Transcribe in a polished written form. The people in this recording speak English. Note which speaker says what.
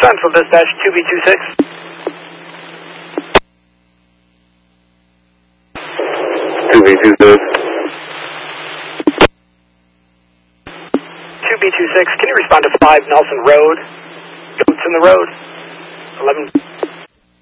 Speaker 1: Central Dispatch 2B26.
Speaker 2: 2B26.
Speaker 1: 2B26, can you respond to 5 Nelson Road? Goats in the road. 11.